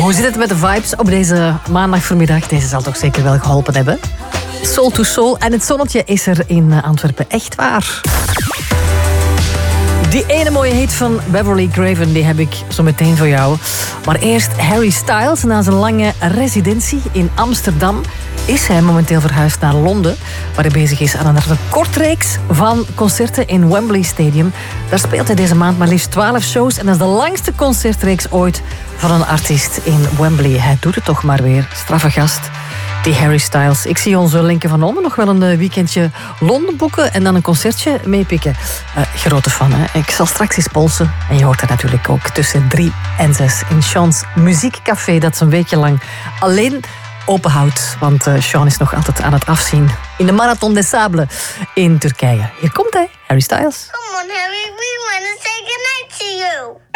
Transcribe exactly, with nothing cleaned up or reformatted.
Hoe zit het met de vibes op deze maandagvoormiddag? Deze zal toch zeker wel geholpen hebben. Soul to Soul en het zonnetje is er in Antwerpen, echt waar. Die ene mooie hit van Beverly Craven, die heb ik zo meteen voor jou. Maar eerst Harry Styles. Na zijn lange residentie in Amsterdam is hij momenteel verhuisd naar Londen, waar hij bezig is aan een recordreeks van concerten in Wembley Stadium. Daar speelt hij deze maand maar liefst twaalf shows en dat is de langste concertreeks ooit van een artiest in Wembley. Hij doet het toch maar weer. Straffe gast, die Harry Styles. Ik zie onze Linke van Londen nog wel een weekendje Londen boeken en dan een concertje meepikken. Uh, grote fan, hè? Ik zal straks eens polsen. En je hoort er natuurlijk ook tussen drie en zes in Sean's Muziekcafé, dat ze een weekje lang alleen open houdt. Want uh, Sean is nog altijd aan het afzien in de Marathon des Sables in Turkije. Hier komt hij, Harry Styles. Come on, Harry, we want to say goodnight to you.